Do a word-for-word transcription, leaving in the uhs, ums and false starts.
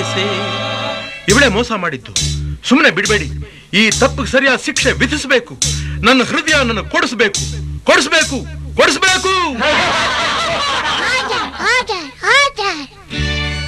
ಕೇಸೆ. ಇವಳೇ ಮೋಸ ಮಾಡಿದ್ದು. ಸುಮ್ಮನೆ ಬಿಡಬೇಡಿ. ಈ ತಪ್ಪಿಗೆ ಸರಿಯಾದ ಶಿಕ್ಷೆ ವಿಧಿಸಬೇಕು. ನನ್ನ ಹೃದಯ ನನ್ನ ಕೊಡಿಸ್ಬೇಕು ಕೊಡಿಸ್ಬೇಕು ಕೊಡಿಸ್ಬೇಕು.